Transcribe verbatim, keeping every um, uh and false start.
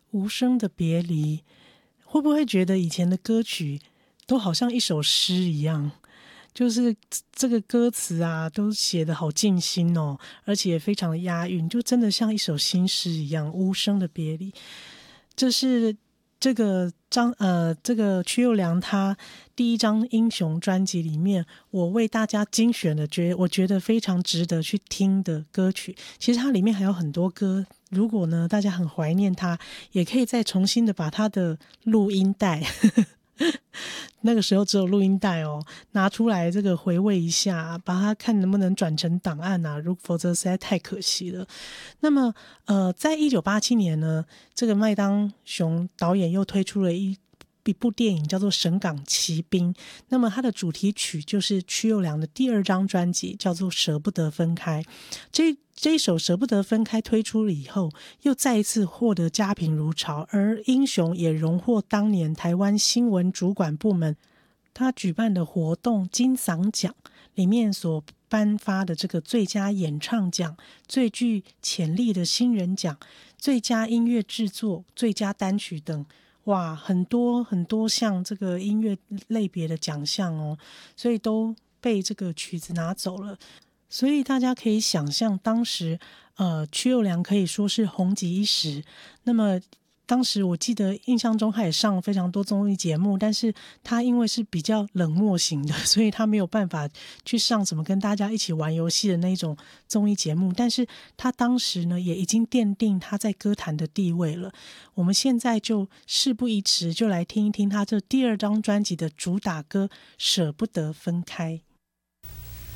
无声的别离，会不会觉得以前的歌曲都好像一首诗一样？就是这个歌词啊，都写得好尽心哦，而且非常的押韵，就真的像一首新诗一样。无声的别离，这是这个张呃这个曲友良他第一张英雄专辑里面，我为大家精选的，觉我觉得非常值得去听的歌曲。其实它里面还有很多歌，如果呢大家很怀念它，也可以再重新的把它的录音带那个时候只有录音带哦，拿出来这个回味一下，把它看能不能转成档案啊，如否则实在太可惜了。那么呃，在一九八七年呢，这个麦当雄导演又推出了一一部电影叫做《神港奇兵》，那么它的主题曲就是曲友良的第二张专辑，叫做《舍不得分开》。这这一首《舍不得分开》推出了以后，又再一次获得佳评如潮，而英雄也荣获当年台湾新闻主管部门他举办的活动金嗓奖里面所颁发的这个最佳演唱奖、最具潜力的新人奖、最佳音乐制作、最佳单曲等。哇，很多很多项这个音乐类别的奖项哦，所以都被这个曲子拿走了。所以大家可以想象，当时呃曲友良可以说是红极一时。那么当时我记得印象中他也上了非常多综艺节目，但是他因为是比较冷漠型的，所以他没有办法去上什么跟大家一起玩游戏的那种综艺节目，但是他当时呢也已经奠定他在歌坛的地位了。我们现在就事不宜迟，就来听一听他这第二张专辑的主打歌《舍不得分开》。